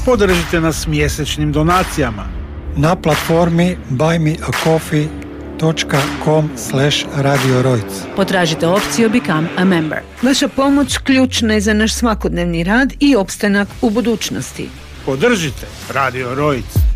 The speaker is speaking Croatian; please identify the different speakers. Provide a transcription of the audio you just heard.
Speaker 1: Podržite nas mjesečnim donacijama
Speaker 2: na platformi buymeacoffee.com/Radio Rojc.
Speaker 3: Potražite opciju Become a Member.
Speaker 4: Vaša pomoć ključna je za naš svakodnevni rad i opstanak u budućnosti.
Speaker 1: Podržite Radio Rojc.